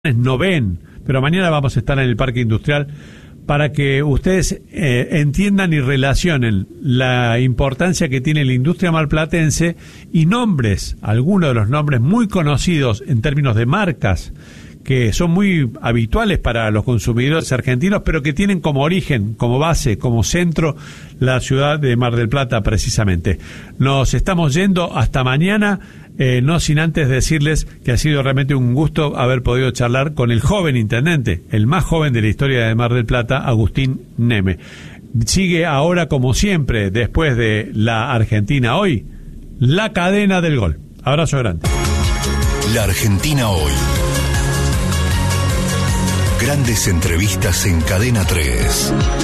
no ven, pero mañana vamos a estar en el Parque Industrial para que ustedes entiendan y relacionen la importancia que tiene la industria marplatense y nombres, algunos de los nombres muy conocidos en términos de marcas que son muy habituales para los consumidores argentinos, pero que tienen como origen, como base, como centro, la ciudad de Mar del Plata precisamente. Nos estamos yendo hasta mañana, no sin antes decirles que ha sido realmente un gusto haber podido charlar con el joven intendente, el más joven de la historia de Mar del Plata, Agustín Neme. Sigue ahora, como siempre, después de la Argentina Hoy, la cadena del gol. Abrazo grande. La Argentina Hoy. Grandes entrevistas en Cadena 3.